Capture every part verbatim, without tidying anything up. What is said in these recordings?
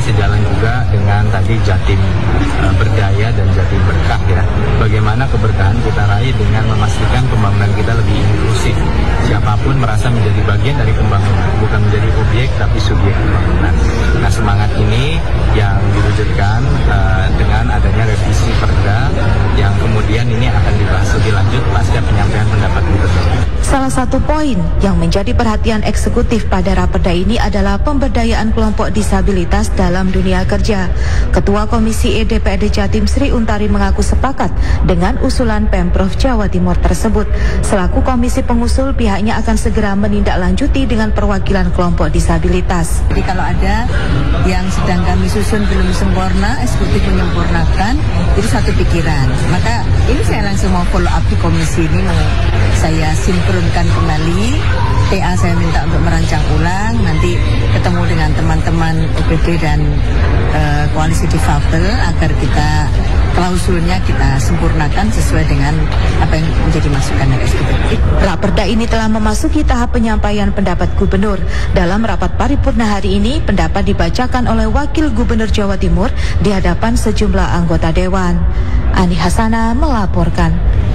sejalan juga dengan tadi Jatim uh, Berdaya dan Jatim Berkah ya. Bagaimana keberkahan kita raih dengan memastikan pembangunan kita lebih inklusif. Siapapun merasa menjadi bagian dari pembangunan, bukan menjadi objek tapi subjek pembangunan. Nah, semangat ini yang diwujudkan uh, dengan adanya revisi Perda yang kemudian ini akan dibahas lebih lanjut pasca penyampaian pendapat gubernur. Salah satu poin yang menjadi perhatian eksekutif pada Raperda ini adalah pemberdayaan kelompok disabilitas dalam dunia kerja. Ketua Komisi E D P R D Jatim Sri Untari mengaku sepakat dengan usulan Pemprov Jawa Timur tersebut. Selaku komisi pengusul, pihaknya akan segera menindaklanjuti dengan perwakilan kelompok disabilitas. Jadi kalau ada yang sedang kami susun belum sempurna, eksekutif menyempurnakan, itu satu pikiran. Maka ini saya langsung mau follow up di komisi ini, mau saya sinkronkan kembali. T A saya minta untuk merancang ulang, nanti ketemu dengan teman-teman O P D dan uh, koalisi difabel agar kita klausulnya kita sempurnakan sesuai dengan apa yang menjadi masukan dari eksekutif. Raperda ini telah memasuki tahap penyampaian pendapat gubernur. Dalam rapat paripurna hari ini, pendapat dibacakan oleh Wakil Gubernur Jawa Timur di hadapan sejumlah anggota dewan. Ani Hasana melaporkan.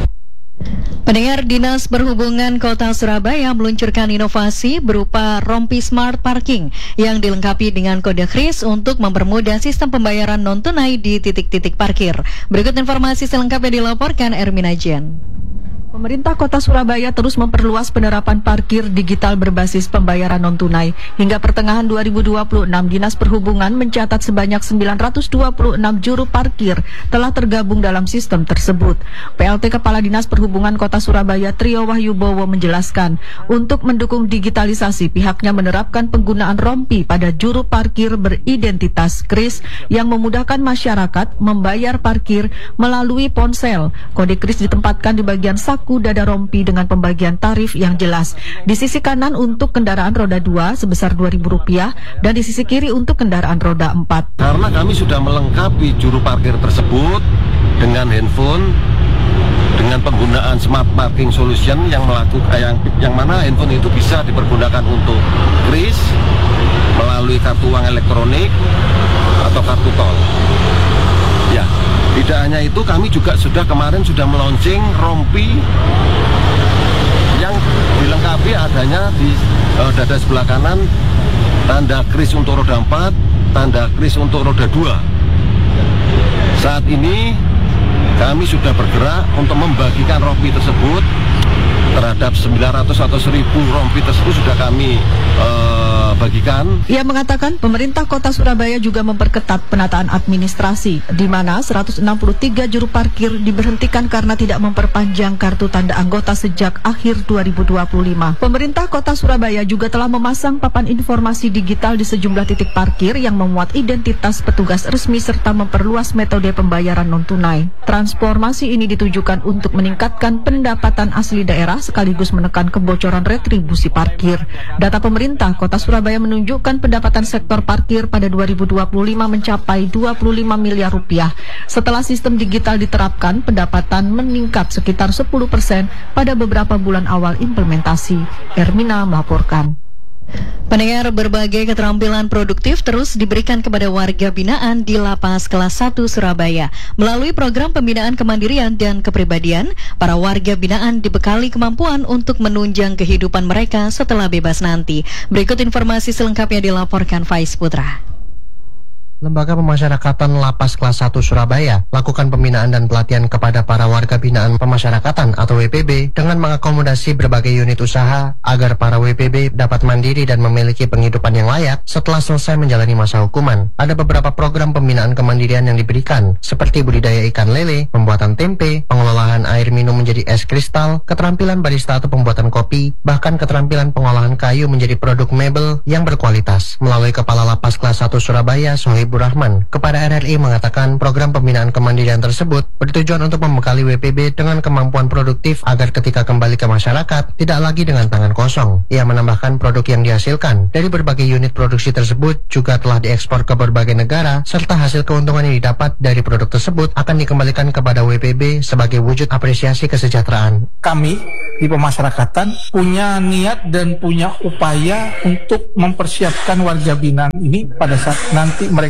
Pendengar, Dinas Perhubungan Kota Surabaya meluncurkan inovasi berupa Rompi Smart Parking yang dilengkapi dengan kode kris untuk mempermudah sistem pembayaran non-tunai di titik-titik parkir. Berikut informasi selengkapnya dilaporkan Ermina Jen. Pemerintah Kota Surabaya terus memperluas penerapan parkir digital berbasis pembayaran non-tunai. Hingga pertengahan dua ribu dua puluh enam, Dinas Perhubungan mencatat sebanyak sembilan ratus dua puluh enam juru parkir telah tergabung dalam sistem tersebut. P L T Kepala Dinas Perhubungan Kota Surabaya Trio Wahyubowo menjelaskan, untuk mendukung digitalisasi, pihaknya menerapkan penggunaan rompi pada juru parkir beridentitas kris yang memudahkan masyarakat membayar parkir melalui ponsel. Kode kris ditempatkan di bagian saku dada rompi dengan pembagian tarif yang jelas. Di sisi kanan untuk kendaraan roda dua sebesar dua ribu rupiah dan di sisi kiri untuk kendaraan roda empat. Karena kami sudah melengkapi juru parkir tersebut dengan handphone, dengan penggunaan smart parking solution yang melakukan yang, yang mana handphone itu bisa dipergunakan untuk kris melalui kartu uang elektronik atau kartu tol. Ya. Tidak hanya itu, kami juga sudah kemarin sudah meluncing rompi yang dilengkapi adanya di uh, dada sebelah kanan tanda kris untuk roda empat, tanda kris untuk roda dua. Saat ini kami sudah bergerak untuk membagikan rompi tersebut terhadap sembilan ratus atau seribu rompi tersebut sudah kami uh, bagikan. Ia mengatakan pemerintah Kota Surabaya juga memperketat penataan administrasi, di mana seratus enam puluh tiga juru parkir diberhentikan karena tidak memperpanjang kartu tanda anggota sejak akhir dua ribu dua puluh lima. Pemerintah Kota Surabaya juga telah memasang papan informasi digital di sejumlah titik parkir yang memuat identitas petugas resmi serta memperluas metode pembayaran non-tunai. Transformasi ini ditujukan untuk meningkatkan pendapatan asli daerah sekaligus menekan kebocoran retribusi parkir. Data pemerintah Kota Surabaya menunjukkan pendapatan sektor parkir pada dua ribu dua puluh lima mencapai dua puluh lima miliar rupiah. Setelah sistem digital diterapkan, pendapatan meningkat sekitar sepuluh persen pada beberapa bulan awal implementasi. Ermina melaporkan. Pendengar, berbagai keterampilan produktif terus diberikan kepada warga binaan di Lapas Kelas satu Surabaya. Melalui program pembinaan kemandirian dan kepribadian, para warga binaan dibekali kemampuan untuk menunjang kehidupan mereka setelah bebas nanti. Berikut informasi selengkapnya dilaporkan Faiz Putra. Lembaga Pemasyarakatan Lapas Kelas satu Surabaya lakukan pembinaan dan pelatihan kepada para warga binaan pemasyarakatan atau W P B dengan mengakomodasi berbagai unit usaha agar para W P B dapat mandiri dan memiliki penghidupan yang layak setelah selesai menjalani masa hukuman. Ada beberapa program pembinaan kemandirian yang diberikan, seperti budidaya ikan lele, pembuatan tempe, pengelolaan air minum menjadi es kristal, keterampilan barista atau pembuatan kopi, bahkan keterampilan pengolahan kayu menjadi produk mebel yang berkualitas. Melalui Kepala Lapas Kelas satu Surabaya, Sohib Rahman, kepada R R I mengatakan program pembinaan kemandirian tersebut bertujuan untuk membekali W P B dengan kemampuan produktif agar ketika kembali ke masyarakat tidak lagi dengan tangan kosong. Ia menambahkan produk yang dihasilkan dari berbagai unit produksi tersebut juga telah diekspor ke berbagai negara serta hasil keuntungan yang didapat dari produk tersebut akan dikembalikan kepada W P B sebagai wujud apresiasi kesejahteraan. Kami di pemasyarakatan punya niat dan punya upaya untuk mempersiapkan warga binaan ini pada saat nanti mereka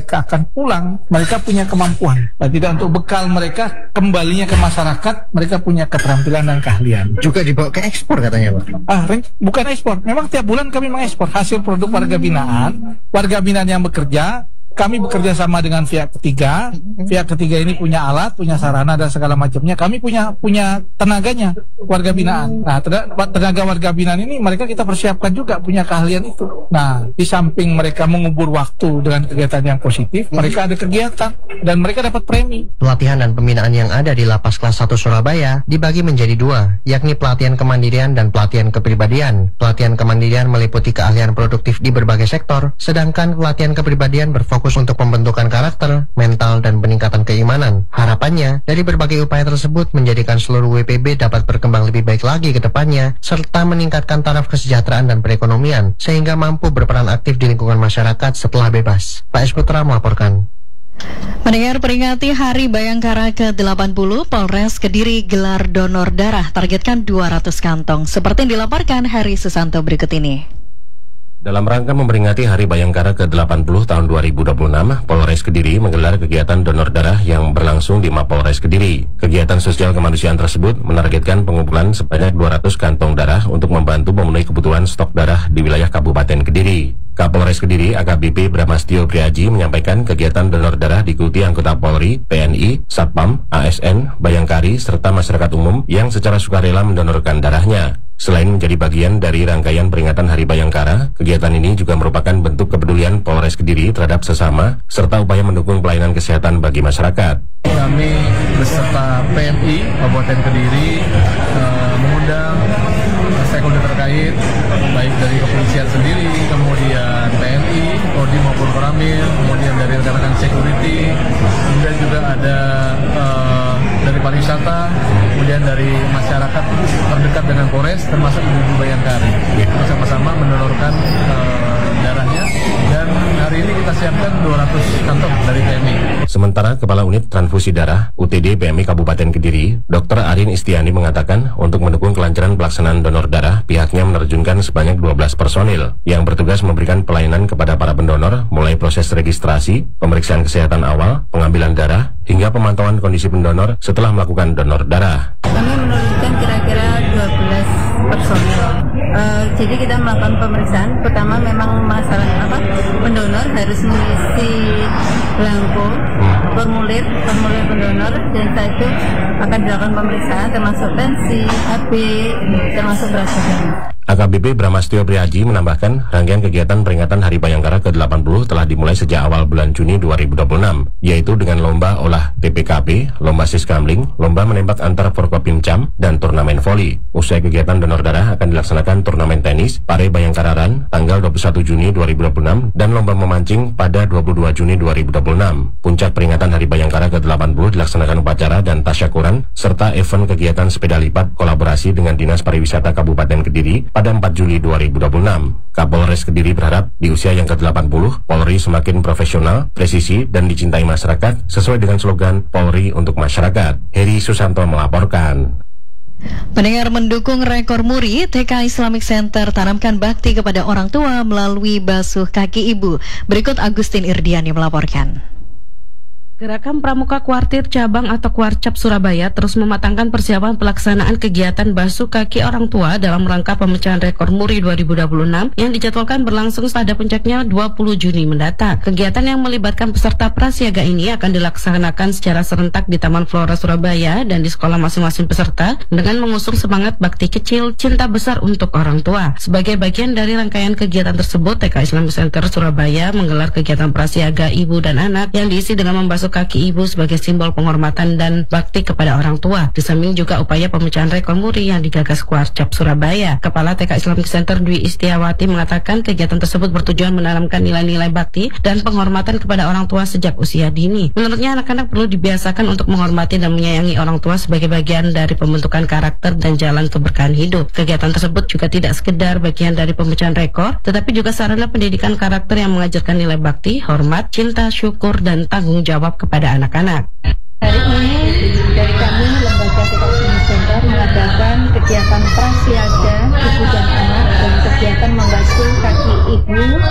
mereka akan pulang, mereka punya kemampuan. Dan tidak untuk bekal mereka kembalinya ke masyarakat, mereka punya keterampilan dan keahlian. Juga dibawa ke ekspor katanya Pak? Ah, bukan ekspor. Memang tiap bulan kami mengekspor hasil produk warga binaan. Warga binaan yang bekerja, kami bekerja sama dengan pihak ketiga. Pihak ketiga ini punya alat, punya sarana dan segala macamnya. Kami punya punya tenaganya, warga binaan. Nah, tenaga warga binaan ini mereka kita persiapkan juga punya keahlian itu. Nah, di samping mereka mengubur waktu dengan kegiatan yang positif, mereka ada kegiatan dan mereka dapat premi. Pelatihan dan pembinaan yang ada di Lapas Kelas satu Surabaya dibagi menjadi dua, yakni pelatihan kemandirian dan pelatihan kepribadian. Pelatihan kemandirian meliputi keahlian produktif di berbagai sektor, sedangkan pelatihan kepribadian berfokus untuk pembentukan karakter, mental, dan peningkatan keimanan. Harapannya, dari berbagai upaya tersebut menjadikan seluruh W P B dapat berkembang lebih baik lagi ke depannya, serta meningkatkan taraf kesejahteraan dan perekonomian, sehingga mampu berperan aktif di lingkungan masyarakat setelah bebas. Pak S. Putra melaporkan. Mendengar peringati Hari Bayangkara ke delapan puluh, Polres Kediri gelar donor darah targetkan dua ratus kantong. Seperti yang dilaporkan Heri Susanto berikut ini. Dalam rangka memperingati Hari Bayangkara ke delapan puluh tahun dua ribu dua puluh enam, Polres Kediri menggelar kegiatan donor darah yang berlangsung di Mapolres Kediri. Kegiatan sosial kemanusiaan tersebut menargetkan pengumpulan sebanyak dua ratus kantong darah untuk membantu memenuhi kebutuhan stok darah di wilayah Kabupaten Kediri. Kapolres Kediri A K B P Bramastio Priaji menyampaikan kegiatan donor darah diikuti anggota Polri, T N I, Satpam, A S N, Bayangkari, serta masyarakat umum yang secara sukarela mendonorkan darahnya. Selain menjadi bagian dari rangkaian peringatan Hari Bayangkara, kegiatan ini juga merupakan bentuk kepedulian Polres Kediri terhadap sesama, serta upaya mendukung pelayanan kesehatan bagi masyarakat. Kami beserta P M I Kabupaten Kediri uh, mengundang stakeholder terkait, baik dari kepolisian sendiri, kemudian T N I, Kodim maupun Koramil, kemudian dari rekan-rekan security, kemudian juga ada uh, dari pariwisata, kemudian dari masyarakat terdekat dengan Polres, termasuk ibu-ibu Bayangkari. Bersama-sama mendonorkan uh, darahnya, dan hari ini kita siapkan dua ratus kantong dari P M I. Sementara Kepala Unit Transfusi Darah U T D P M I Kabupaten Kediri, Dokter Arin Istiani mengatakan untuk mendukung kelancaran pelaksanaan donor darah, pihaknya menerjunkan sebanyak dua belas personil yang bertugas memberikan pelayanan kepada para pendonor, mulai proses registrasi, pemeriksaan kesehatan awal, pengambilan darah, hingga pemantauan kondisi pendonor setelah melakukan donor darah. Kami menurunkan kira-kira dua belas personil. Uh, jadi kita melakukan pemeriksaan. Pertama memang masalah apa? Pendonor harus mengisi belangko, formulir, formulir pendonor, dan setelah itu akan dilakukan pemeriksaan termasuk tensi, H B, termasuk berat badan. A K B P Bramastio Priaji menambahkan rangkaian kegiatan peringatan Hari Bayangkara ke delapan puluh telah dimulai sejak awal bulan Juni dua ribu dua puluh enam, yaitu dengan lomba olah T P K P, lomba siskamling, lomba menembak antar Forkopimcam, dan turnamen voli. Usai kegiatan donor darah akan dilaksanakan turnamen tenis, Pare Bayangkara Run, tanggal dua puluh satu Juni dua ribu dua puluh enam, dan lomba memancing pada dua puluh dua Juni dua ribu dua puluh enam. Puncak peringatan Hari Bayangkara ke delapan puluh dilaksanakan upacara dan tasyakuran, serta event kegiatan sepeda lipat kolaborasi dengan Dinas Pariwisata Kabupaten Kediri pada empat Juli dua ribu dua puluh enam. Kapolres Kediri berharap di usia yang ke delapan puluh, Polri semakin profesional, presisi, dan dicintai masyarakat sesuai dengan slogan Polri untuk Masyarakat. Heri Susanto melaporkan. Pendengar, mendukung rekor muri, T K Islamic Center tanamkan bakti kepada orang tua melalui basuh kaki ibu. Berikut Agustin Irdiani melaporkan. Gerakan Pramuka Kuartir Cabang atau Kuarcap Surabaya terus mematangkan persiapan pelaksanaan kegiatan basuh kaki orang tua dalam rangka pemecahan rekor muri dua ribu dua puluh enam yang dijadwalkan berlangsung pada puncaknya dua puluh Juni mendatang. Kegiatan yang melibatkan peserta prasiaga ini akan dilaksanakan secara serentak di Taman Flora Surabaya dan di sekolah masing-masing peserta dengan mengusung semangat bakti kecil, cinta besar untuk orang tua. Sebagai bagian dari rangkaian kegiatan tersebut, T K Islamic Center Surabaya menggelar kegiatan prasiaga ibu dan anak yang diisi dengan membasuh kaki ibu sebagai simbol penghormatan dan bakti kepada orang tua. Di samping juga upaya pemecahan rekor muri yang digagas Kuarcap Surabaya. Kepala T K Islamic Center Dwi Istiawati mengatakan kegiatan tersebut bertujuan menanamkan nilai-nilai bakti dan penghormatan kepada orang tua sejak usia dini. Menurutnya anak-anak perlu dibiasakan untuk menghormati dan menyayangi orang tua sebagai bagian dari pembentukan karakter dan jalan keberkahan hidup. Kegiatan tersebut juga tidak sekedar bagian dari pemecahan rekor, tetapi juga sarana pendidikan karakter yang mengajarkan nilai bakti, hormat, cinta, syukur, dan tanggung jawab kepada anak-anak. Hari ini dari kami Lembaga T K Islamic Center mengadakan kegiatan prasiaga ibu dan anak dan kegiatan membasuh kaki ibu